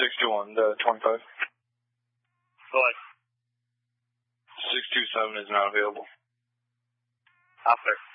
621, the 25. Go ahead. 627 is not available. After.